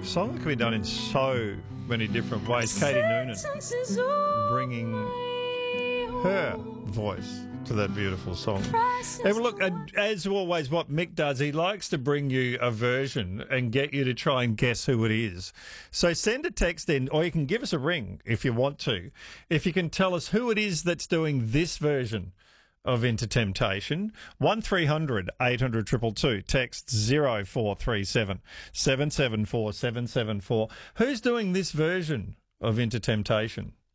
song that can be done in so many different ways. Katie Noonan bringing her voice to that beautiful song. Hey, well, look, as always, what Mick does, he likes to bring you a version and get you to try and guess who it is. So send a text in, or you can give us a ring if you want to. If you can tell us who it is that's doing this version of Into Temptation, 1300 800 222, text 0437 774 774. Who's doing this version of Into Temptation?